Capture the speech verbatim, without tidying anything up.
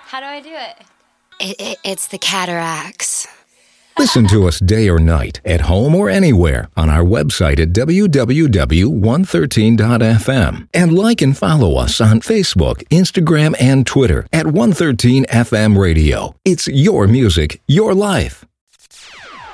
How do I do it? It, it? It's the cataracts. Listen to us day or night, at home or anywhere, on our website at w w w dot one thirteen dot f m. And like and follow us on Facebook, Instagram, and Twitter at one thirteen F M Radio. It's your music, your life.